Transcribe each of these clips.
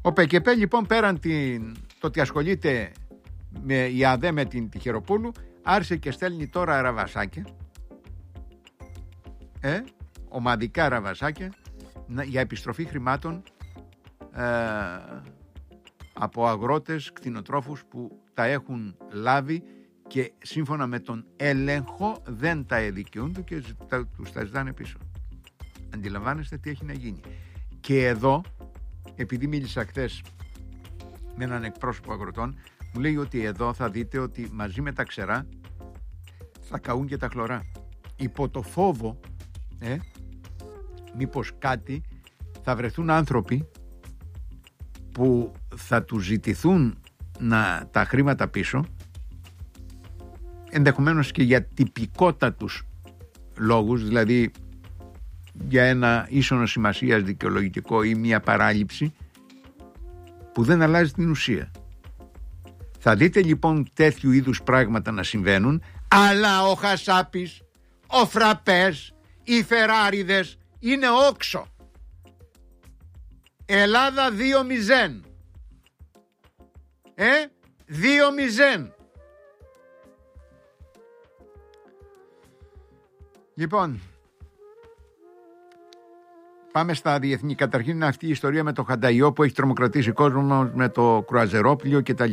Ο ΠΚΠ λοιπόν πέραν το ότι ασχολείται η ΑΔΕ με την Τυχεροπούλου, άρχισε και στέλνει τώρα ραβασάκια, ομαδικά ραβασάκια για επιστροφή χρημάτων από αγρότες, κτηνοτρόφους που τα έχουν λάβει και σύμφωνα με τον έλεγχο δεν τα εδικαιούνται και τους τα ζητάνε πίσω. Αντιλαμβάνεστε τι έχει να γίνει. Και εδώ, επειδή μίλησα χθες με έναν εκπρόσωπο αγροτών, μου λέει ότι εδώ θα δείτε ότι μαζί με τα ξερά θα καούν και τα χλωρά. Υπό το φόβο μήπως κάτι θα βρεθούν άνθρωποι που θα τους ζητηθούν τα χρήματα πίσω, ενδεχομένως και για τυπικότατους λόγους, δηλαδή για ένα ίσονος σημασίας δικαιολογητικό ή μια παράληψη που δεν αλλάζει την ουσία. Θα δείτε λοιπόν τέτοιου είδους πράγματα να συμβαίνουν, αλλά ο Χασάπης, ο Φραπές, οι Φεράριδες είναι όξο. Ελλάδα 2-0. 2-0. Λοιπόν, πάμε στα διεθνή. Καταρχήν είναι αυτή η ιστορία με το Χανταϊό που έχει τρομοκρατήσει κόσμο, με το κρουαζερόπλοιο κτλ.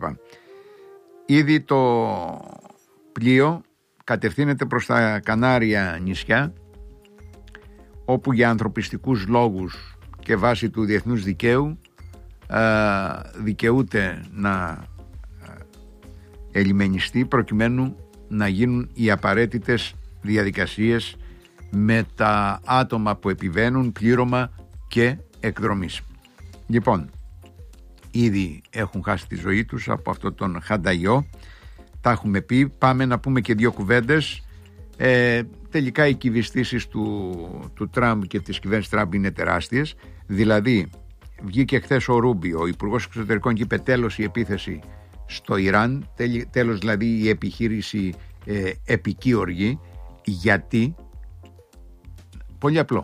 Ήδη το πλοίο κατευθύνεται προς τα Κανάρια νησιά, όπου για ανθρωπιστικούς λόγους και βάσει του διεθνούς δικαίου δικαιούται να ελιμενιστεί προκειμένου να γίνουν οι απαραίτητες διαδικασίες με τα άτομα που επιβαίνουν, πλήρωμα και εκδρομής. Λοιπόν, ήδη έχουν χάσει τη ζωή τους από αυτόν τον Χανταϊό, τα έχουμε πει, πάμε να πούμε και δύο κουβέντες. Τελικά οι κυβιστήσεις του Τραμπ και της κυβέρνησης Τραμπ είναι τεράστιες. Δηλαδή βγήκε χθες ο Ρούμπιο, ο Υπουργός Εξωτερικών, και είπε τέλος η επίθεση στο Ιράν, τέλος δηλαδή η επιχείρηση επική οργή. Γιατί? Πολύ απλό,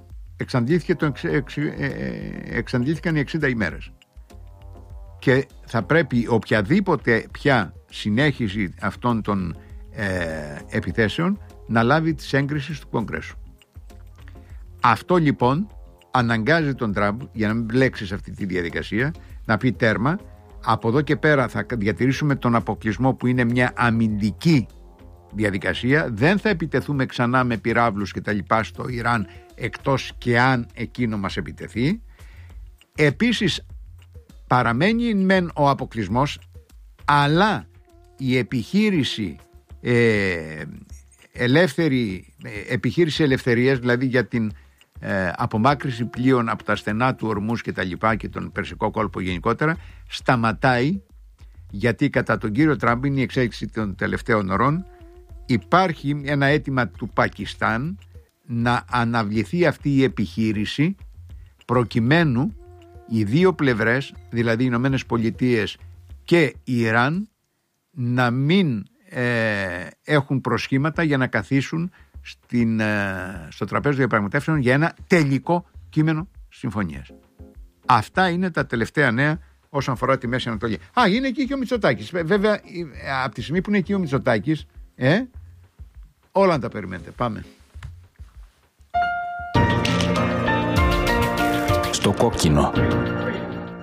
εξαντλήθηκαν οι 60 ημέρες και θα πρέπει οποιαδήποτε πια συνέχιση αυτών των επιθέσεων να λάβει τις έγκρισεις του Κογκρέσου. Αυτό λοιπόν αναγκάζει τον Τραμπ, για να μην μπλέξει σε αυτή τη διαδικασία, να πει τέρμα, από εδώ και πέρα θα διατηρήσουμε τον αποκλεισμό που είναι μια αμυντική διαδικασία, δεν θα επιτεθούμε ξανά με πυράβλους και τα λοιπά στο Ιράν, εκτός και αν εκείνο μας επιτεθεί. Επίσης παραμένει μεν ο αποκλεισμός, αλλά η επιχείρηση επιχείρηση ελευθερίας, δηλαδή για την απομάκρυση πλοίων από τα στενά του Ορμούς και τα λοιπά και τον Περσικό κόλπο γενικότερα, σταματάει, γιατί κατά τον κύριο Τραμπ είναι η εξέλιξη των τελευταίων ωρών. Υπάρχει ένα αίτημα του Πακιστάν να αναβληθεί αυτή η επιχείρηση προκειμένου οι δύο πλευρές, δηλαδή οι Ηνωμένες Πολιτείες και η Ιράν, να μην έχουν προσχήματα για να καθίσουν στο τραπέζι διαπραγματεύσεων για ένα τελικό κείμενο συμφωνίας. Αυτά είναι τα τελευταία νέα όσον αφορά τη Μέση Ανατολή. Είναι εκεί και ο Μητσοτάκης. Βέβαια, από τη στιγμή που είναι εκεί ο Μητσοτάκης, όλα να τα περιμένετε. Πάμε. Στο κόκκινο.